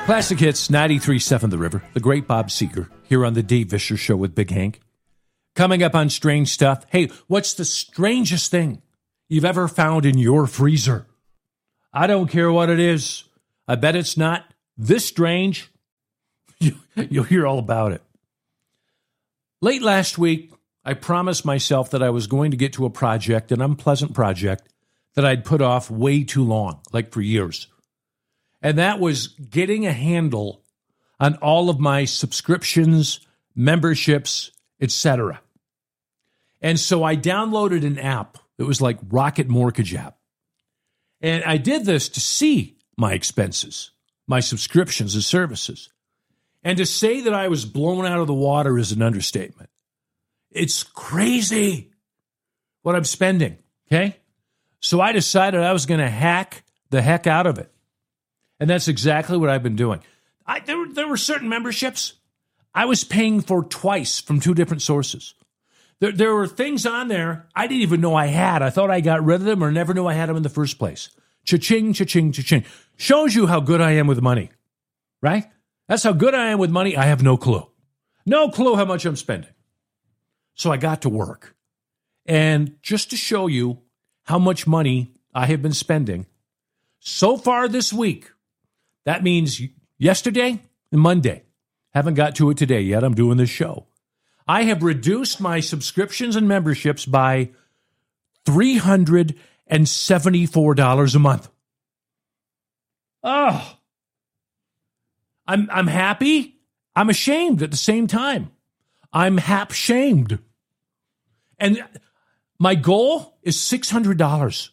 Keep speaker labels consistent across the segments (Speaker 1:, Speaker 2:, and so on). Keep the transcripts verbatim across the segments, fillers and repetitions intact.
Speaker 1: Classic Hits, ninety-three point seven The River, the great Bob Seger, here on the Dave Vischer Show with Big Hank. Coming up on Strange Stuff. Hey, what's the strangest thing you've ever found in your freezer? I don't care what it is. I bet it's not this strange. You, you'll hear all about it. Late last week, I promised myself that I was going to get to a project, an unpleasant project, that I'd put off way too long, like for years. And that was getting a handle on all of my subscriptions, memberships, et cetera. And so I downloaded an app. It was like Rocket Mortgage app. And I did this to see my expenses, my subscriptions and services. And to say that I was blown out of the water is an understatement. It's crazy what I'm spending, okay? So I decided I was going to hack the heck out of it. And that's exactly what I've been doing. I, there, there were certain memberships I was paying for twice from two different sources. There, there were things on there I didn't even know I had. I thought I got rid of them or never knew I had them in the first place. Cha-ching, cha-ching, cha-ching. Shows you how good I am with money, right? That's how good I am with money. I have no clue. No clue how much I'm spending. So I got to work. And just to show you how much money I have been spending so far this week, that means yesterday and Monday. Haven't got to it today yet. I'm doing this show. I have reduced my subscriptions and memberships by three hundred seventy-four dollars a month. Oh, I'm I'm happy. I'm ashamed at the same time. I'm hap-shamed. And my goal is six hundred dollars.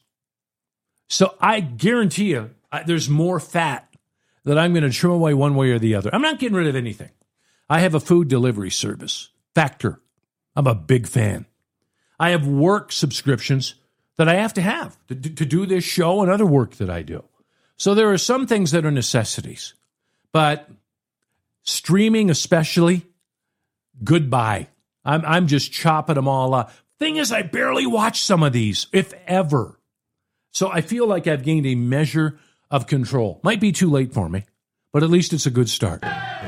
Speaker 1: So I guarantee you I, there's more fat that I'm going to trim away one way or the other. I'm not getting rid of anything. I have a food delivery service, Factor. I'm a big fan. I have work subscriptions that I have to have to, to do this show and other work that I do. So there are some things that are necessities. But streaming especially, goodbye. I'm, I'm just chopping them all up. Thing is, I barely watch some of these, if ever. So I feel like I've gained a measure of control. Might be too late for me, but at least it's a good start.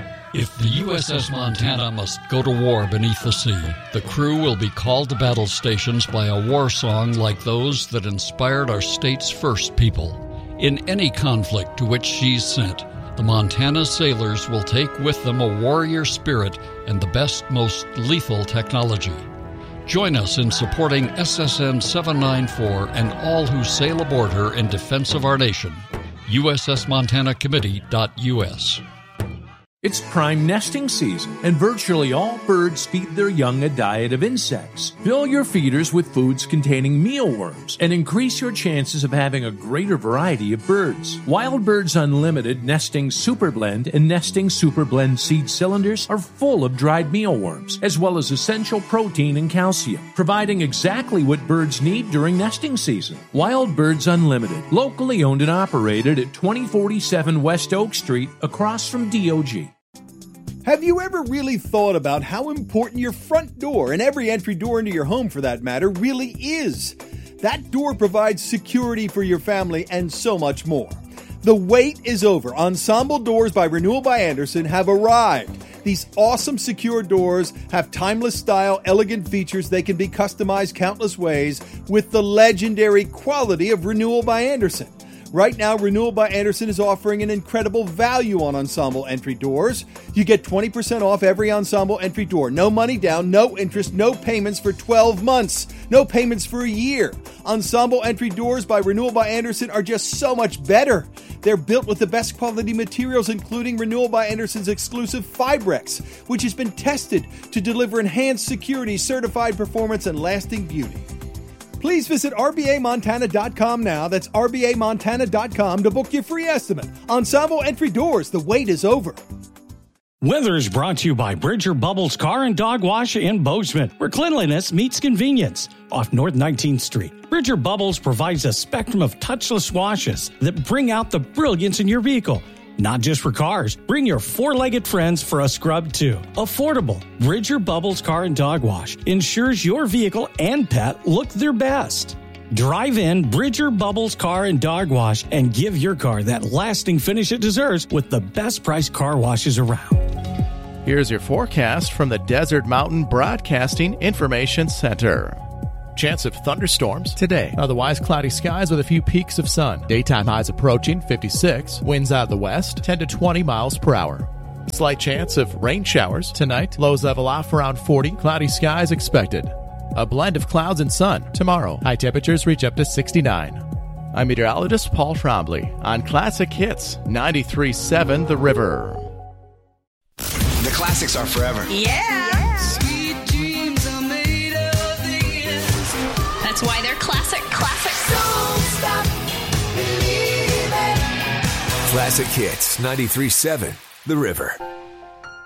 Speaker 2: If the U S S Montana must go to war beneath the sea, the crew will be called to battle stations by a war song like those that inspired our state's first people. In any conflict to which she's sent, the Montana sailors will take with them a warrior spirit and the best, most lethal technology. Join us in supporting S S N seven ninety-four and all who sail aboard her in defense of our nation. U S S Montana Committee dot U S.
Speaker 1: It's prime nesting season, and virtually all birds feed their young a diet of insects. Fill your feeders with foods containing mealworms and increase your chances of having a greater variety of birds. Wild Birds Unlimited Nesting Super Blend and Nesting Super Blend seed cylinders are full of dried mealworms, as well as essential protein and calcium, providing exactly what birds need during nesting season. Wild Birds Unlimited, locally owned and operated at twenty forty-seven West Oak Street, across from D O G.
Speaker 3: Have you ever really thought about how important your front door, and every entry door into your home for that matter, really is? That door provides security for your family and so much more. The wait is over. Ensemble Doors by Renewal by Andersen have arrived. These awesome secure doors have timeless style, elegant features. They can be customized countless ways with the legendary quality of Renewal by Andersen. Right now, Renewal by Andersen is offering an incredible value on Ensemble entry doors. You get twenty percent off every Ensemble entry door. No money down, no interest, no payments for twelve months. No payments for a year. Ensemble entry doors by Renewal by Andersen are just so much better. They're built with the best quality materials, including Renewal by Andersen's exclusive Fibrex, which has been tested to deliver enhanced security, certified performance, and lasting beauty. Please visit R B A Montana dot com now. That's R B A Montana dot com to book your free estimate. Ensemble entry doors, the wait is over.
Speaker 4: Weather is brought to you by Bridger Bubbles Car and Dog Wash in Bozeman, where cleanliness meets convenience. Off North nineteenth Street, Bridger Bubbles provides a spectrum of touchless washes that bring out the brilliance in your vehicle. Not just for cars, bring your four-legged friends for a scrub too. Affordable. Bridger Bubbles Car and Dog Wash ensures your vehicle and pet look their best. Drive in Bridger Bubbles Car and Dog Wash and give your car that lasting finish it deserves with the best priced car washes around.
Speaker 5: Here's your forecast from the Desert Mountain Broadcasting Information Center. Chance of thunderstorms today. Otherwise cloudy skies with a few peaks of sun. Daytime highs approaching fifty-six. Winds out of the west ten to twenty miles per hour. Slight chance of rain showers tonight. Lows level off around forty. Cloudy skies expected. A blend of clouds and sun tomorrow. High temperatures reach up to sixty-nine. I'm meteorologist Paul Trombley on Classic Hits ninety-three point seven The River.
Speaker 6: The classics are forever.
Speaker 7: Yeah.
Speaker 8: Sweet dreams are made of these.
Speaker 7: That's why they're classic, classic.
Speaker 8: Don't stop believing.
Speaker 6: Classic Hits ninety-three point seven The River.